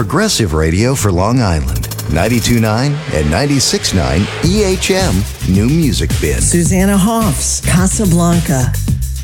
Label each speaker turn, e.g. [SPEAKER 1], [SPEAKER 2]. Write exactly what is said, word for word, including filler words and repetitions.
[SPEAKER 1] progressive radio for Long Island. ninety-two point nine and ninety-six point nine E H M New Music Bin.
[SPEAKER 2] Susanna Hoffs, Casablanca.